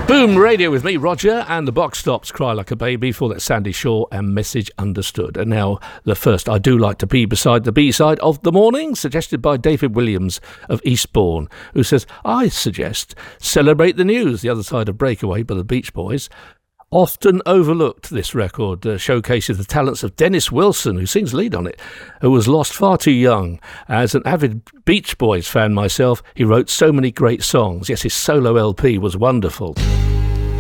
Boom Radio with me, Roger, and the box stops Cry Like a Baby for that Sandy Shaw and Message Understood. And now the first I Do Like to Be Beside the B-side of the morning, suggested by David Williams of Eastbourne, who says, I suggest Celebrate the News, the other side of Breakaway by the Beach Boys. Often overlooked, this record showcases the talents of Dennis Wilson, who sings lead on it, who was lost far too young. As an avid Beach Boys fan myself, he wrote so many great songs. Yes, his solo LP was wonderful.